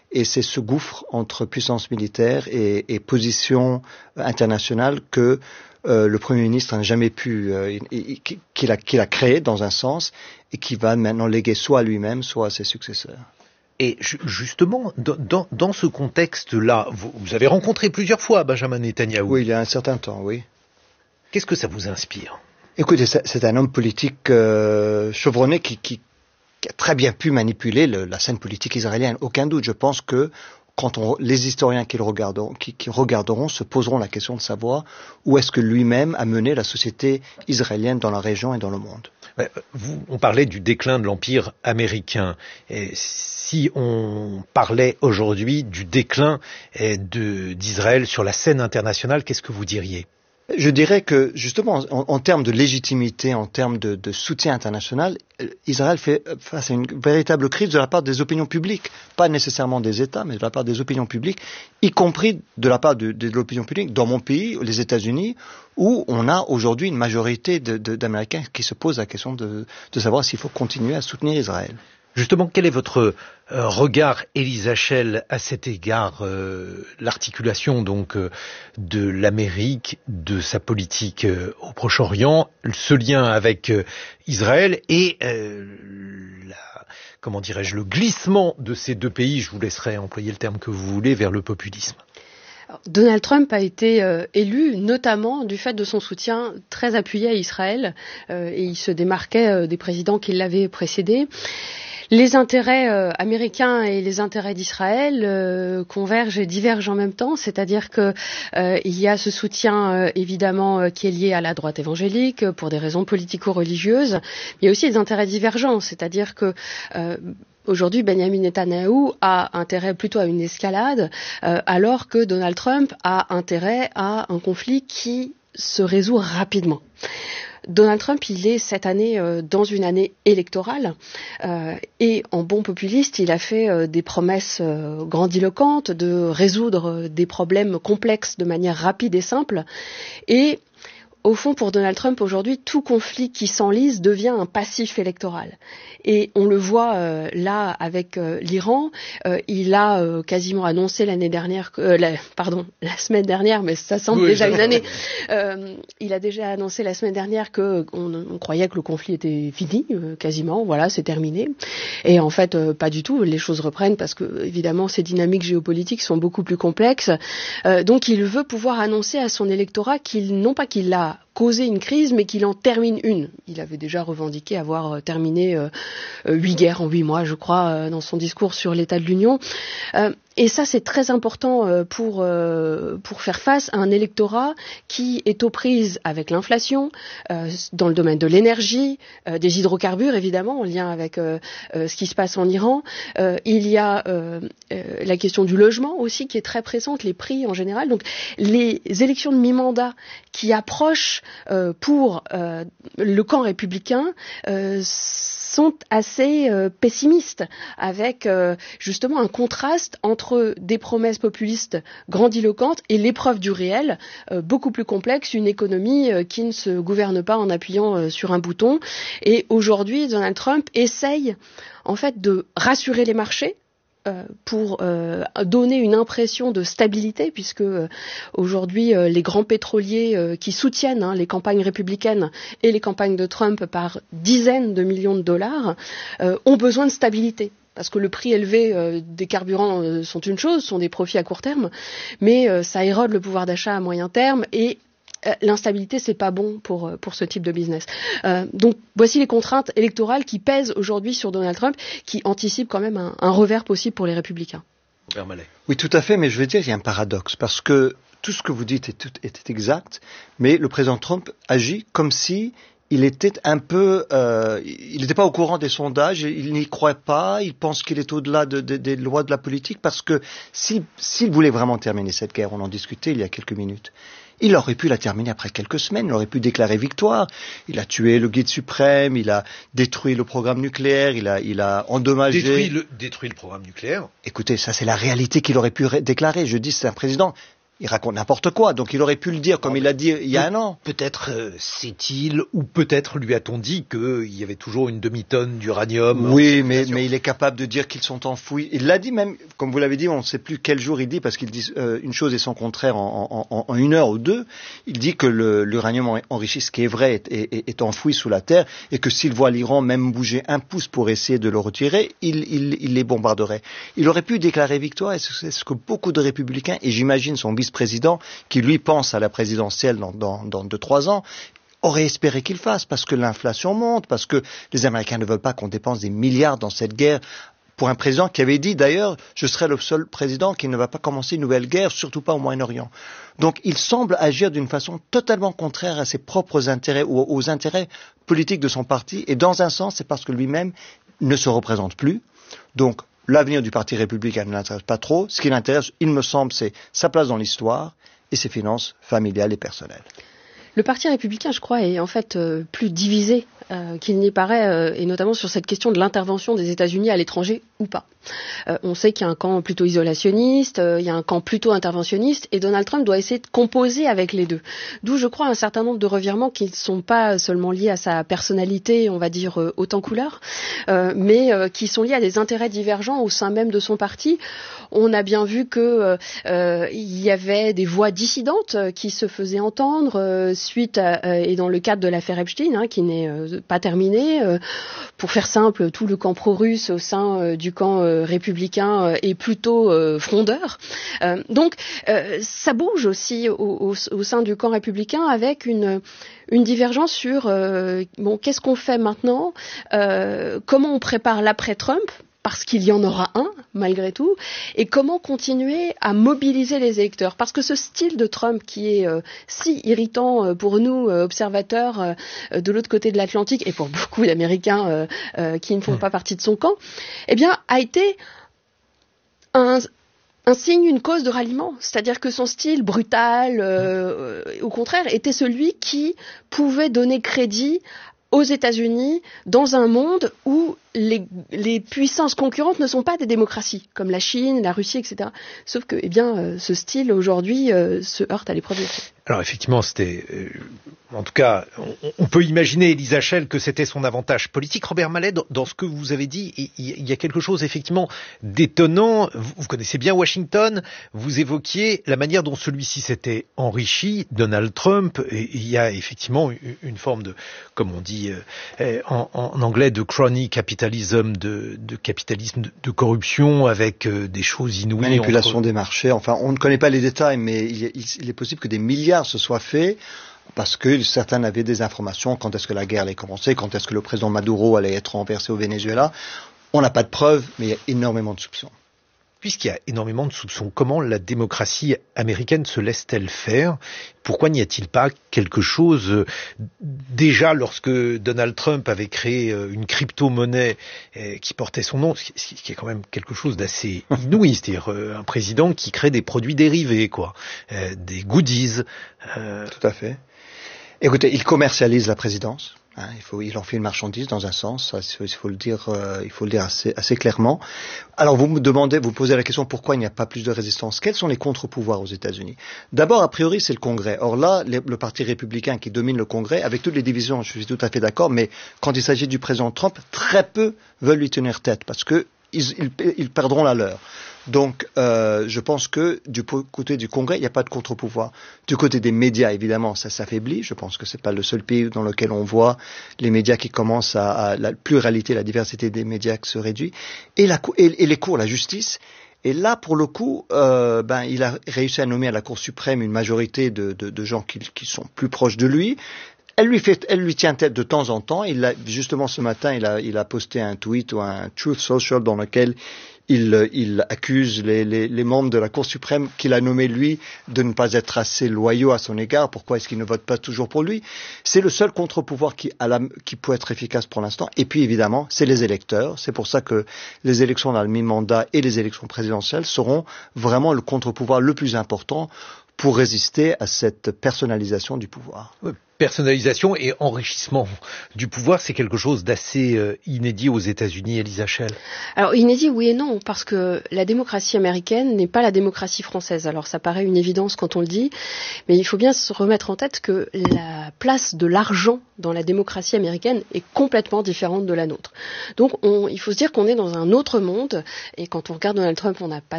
Et c'est ce gouffre entre puissance militaire et position internationale que le Premier ministre n'a jamais pu, qu'il a créé dans un sens, et qui va maintenant léguer soit à lui-même, soit à ses successeurs. Et justement, dans ce contexte-là, vous avez rencontré plusieurs fois Benjamin Netanyahou. Oui, il y a un certain temps, oui. Qu'est-ce que ça vous inspire? Écoutez, c'est un homme politique chevronné qui a très bien pu manipuler la scène politique israélienne. Aucun doute. Je pense que les historiens qui regarderont se poseront la question de savoir où est-ce que lui-même a mené la société israélienne dans la région et dans le monde. On parlait du déclin de l'Empire américain. Et si on parlait aujourd'hui du déclin d'Israël sur la scène internationale, qu'est-ce que vous diriez? Je dirais que, justement, en termes de légitimité, en termes de soutien international, Israël fait face à une véritable crise de la part des opinions publiques. Pas nécessairement des États, mais de la part des opinions publiques, y compris de la part de l'opinion publique dans mon pays, les États-Unis, où on a aujourd'hui une majorité d'Américains qui se posent la question de savoir s'il faut continuer à soutenir Israël. Justement, quel est votre regard, Elisa Schell, à cet égard, l'articulation donc de l'Amérique, de sa politique au Proche-Orient, ce lien avec Israël et le glissement de ces deux pays, je vous laisserai employer le terme que vous voulez, vers le populisme? Donald Trump a été élu notamment du fait de son soutien très appuyé à Israël et il se démarquait des présidents qui l'avaient précédé. Les intérêts américains et les intérêts d'Israël convergent et divergent en même temps, c'est-à-dire que il y a ce soutien évidemment qui est lié à la droite évangélique pour des raisons politico-religieuses. Il y a aussi des intérêts divergents, c'est-à-dire que aujourd'hui, Benjamin Netanyahou a intérêt plutôt à une escalade, alors que Donald Trump a intérêt à un conflit qui se résout rapidement. Donald Trump, il est cette année dans une année électorale et en bon populiste, il a fait des promesses grandiloquentes de résoudre des problèmes complexes de manière rapide et simple. Et au fond, pour Donald Trump, aujourd'hui, tout conflit qui s'enlise devient un passif électoral. Et on le voit là avec l'Iran. Il a quasiment annoncé la semaine dernière, mais ça semble déjà une année. Il a déjà annoncé la semaine dernière qu'on croyait que le conflit était fini, quasiment. Voilà, c'est terminé. Et en fait, pas du tout. Les choses reprennent parce que, évidemment, ces dynamiques géopolitiques sont beaucoup plus complexes. Donc, il veut pouvoir annoncer à son électorat non pas qu'il l'a causé une crise, mais qu'il en termine une. Il avait déjà revendiqué avoir terminé 8 guerres en 8 mois, je crois, dans son discours sur l'état de l'Union. Et ça, c'est très important pour faire face à un électorat qui est aux prises avec l'inflation, dans le domaine de l'énergie, des hydrocarbures, évidemment, en lien avec ce qui se passe en Iran. Il y a la question du logement aussi, qui est très présente, les prix en général. Donc, les élections de mi-mandat qui approchent pour le camp républicain sont assez pessimistes, avec justement un contraste entre des promesses populistes grandiloquentes et l'épreuve du réel, beaucoup plus complexe, une économie qui ne se gouverne pas en appuyant sur un bouton. Et aujourd'hui, Donald Trump essaye en fait de rassurer les marchés, pour donner une impression de stabilité, puisque aujourd'hui les grands pétroliers qui soutiennent les campagnes républicaines et les campagnes de Trump par dizaines de millions de dollars ont besoin de stabilité. Parce que le prix élevé des carburants sont une chose, sont des profits à court terme, mais ça érode le pouvoir d'achat à moyen terme et l'instabilité, c'est pas bon pour ce type de business. Donc, voici les contraintes électorales qui pèsent aujourd'hui sur Donald Trump, qui anticipent quand même un revers possible pour les républicains. Oui, tout à fait, mais je veux dire, il y a un paradoxe, parce que tout ce que vous dites est exact, mais le président Trump agit comme si il était il n'était pas au courant des sondages, il n'y croit pas, il pense qu'il est au-delà des lois de la politique, parce que s'il voulait vraiment terminer cette guerre, on en discutait il y a quelques minutes, il aurait pu la terminer après quelques semaines, il aurait pu déclarer victoire. Il a tué le guide suprême, il a détruit le programme nucléaire, il a endommagé... Détruit le programme nucléaire. Écoutez, ça c'est la réalité qu'il aurait pu déclarer. Je dis, c'est un président il raconte n'importe quoi. Donc il aurait pu le dire comme il l'a dit il y a un an. Peut-être sait-il, ou peut-être lui a-t-on dit qu'il y avait toujours une demi-tonne d'uranium. Oui, mais il est capable de dire qu'ils sont enfouis. Il l'a dit même, comme vous l'avez dit, on ne sait plus quel jour il dit, parce qu'il dit une chose et son contraire en une heure ou deux. Il dit que l'uranium enrichi, ce qui est vrai, est enfoui sous la terre, et que s'il voit l'Iran même bouger un pouce pour essayer de le retirer, il les bombarderait. Il aurait pu déclarer victoire, et c'est ce que beaucoup de républicains, et j'imagine son vice-président, qui lui pense à la présidentielle dans 2-3 ans, aurait espéré qu'il fasse, parce que l'inflation monte, parce que les Américains ne veulent pas qu'on dépense des milliards dans cette guerre, pour un président qui avait dit d'ailleurs, je serai le seul président qui ne va pas commencer une nouvelle guerre, surtout pas au Moyen-Orient. Donc il semble agir d'une façon totalement contraire à ses propres intérêts ou aux intérêts politiques de son parti, et dans un sens, c'est parce que lui-même ne se représente plus. Donc l'avenir du Parti républicain ne l'intéresse pas trop. Ce qui l'intéresse, il me semble, c'est sa place dans l'histoire et ses finances familiales et personnelles. Le Parti républicain, je crois, est en fait plus divisé qu'il n'y paraît, et notamment sur cette question de l'intervention des États-Unis à l'étranger ou pas. On sait qu'il y a un camp plutôt isolationniste, il y a un camp plutôt interventionniste, et Donald Trump doit essayer de composer avec les deux. D'où, je crois, un certain nombre de revirements qui ne sont pas seulement liés à sa personnalité, on va dire, haute en couleur, mais qui sont liés à des intérêts divergents au sein même de son parti. On a bien vu que il y avait des voix dissidentes qui se faisaient entendre suite et dans le cadre de l'affaire Epstein, qui n'est pas terminée. Pour faire simple, tout le camp pro-russe au sein du camp républicain est plutôt frondeur. Donc ça bouge aussi au sein du camp républicain avec une divergence sur qu'est-ce qu'on fait maintenant, comment on prépare l'après-Trump, parce qu'il y en aura un, malgré tout, et comment continuer à mobiliser les électeurs. Parce que ce style de Trump qui est si irritant pour nous, observateurs de l'autre côté de l'Atlantique, et pour beaucoup d'Américains qui ne font pas partie de son camp, eh bien, a été un signe, une cause de ralliement. C'est-à-dire que son style brutal, au contraire, était celui qui pouvait donner crédit aux États-Unis dans un monde où les puissances concurrentes ne sont pas des démocraties, comme la Chine, la Russie, etc. Sauf que, ce style, aujourd'hui, se heurte à l'épreuve du temps. Alors, effectivement, c'était... en tout cas, on peut imaginer, Elisa Schell, que c'était son avantage politique. Robert Mallet, dans ce que vous avez dit, il y a quelque chose, effectivement, d'étonnant. Vous connaissez bien Washington. Vous évoquiez la manière dont celui-ci s'était enrichi, Donald Trump. Et il y a effectivement une forme de, comme on dit en anglais, de crony capitalism, de capitalisme de corruption, avec des choses inouïes. Manipulation des marchés. Enfin, on ne connaît pas les détails, mais il est possible que des milliards se soient faits parce que certains avaient des informations. Quand est-ce que la guerre allait commencer? Quand est-ce que le président Maduro allait être renversé au Venezuela? On n'a pas de preuves, mais il y a énormément de soupçons. Puisqu'il y a énormément de soupçons, comment la démocratie américaine se laisse-t-elle faire? Pourquoi n'y a-t-il pas quelque chose, déjà lorsque Donald Trump avait créé une crypto-monnaie qui portait son nom, ce qui est quand même quelque chose d'assez inouï, c'est-à-dire un président qui crée des produits dérivés, des goodies. Tout à fait. Écoutez, il commercialise la présidence. Il en fait une marchandise dans un sens, il faut le dire assez clairement. Alors vous posez la question pourquoi il n'y a pas plus de résistance. Quels sont les contre-pouvoirs aux États-Unis? D'abord, a priori, c'est le Congrès. Or là, le Parti républicain qui domine le Congrès, avec toutes les divisions, je suis tout à fait d'accord, mais quand il s'agit du président Trump, très peu veulent lui tenir tête parce que ils perdront la leur. Donc, je pense que du côté du Congrès, il n'y a pas de contre-pouvoir. Du côté des médias, évidemment, ça s'affaiblit. Je pense que c'est pas le seul pays dans lequel on voit les médias qui commencent à la pluralité, la diversité des médias qui se réduit. Et les cours, la justice. Et là, pour le coup, il a réussi à nommer à la Cour suprême une majorité de gens qui sont plus proches de lui. Elle lui tient tête de temps en temps. Justement, ce matin, il a posté un tweet ou un Truth Social dans lequel il accuse les membres de la Cour suprême qu'il a nommé lui de ne pas être assez loyaux à son égard. Pourquoi est-ce qu'ils ne votent pas toujours pour lui? C'est le seul contre-pouvoir qui peut être efficace pour l'instant. Et puis évidemment, c'est les électeurs. C'est pour ça que les élections dans le mi-mandat et les élections présidentielles seront vraiment le contre-pouvoir le plus important pour résister à cette personnalisation du pouvoir. Oui. personnalisation et enrichissement du pouvoir, c'est quelque chose d'assez inédit aux États-Unis, Elisa Schell. Alors inédit, oui et non, parce que la démocratie américaine n'est pas la démocratie française. Alors ça paraît une évidence quand on le dit, mais il faut bien se remettre en tête que la place de l'argent dans la démocratie américaine est complètement différente de la nôtre. Donc il faut se dire qu'on est dans un autre monde, et quand on regarde Donald Trump, on n'a pas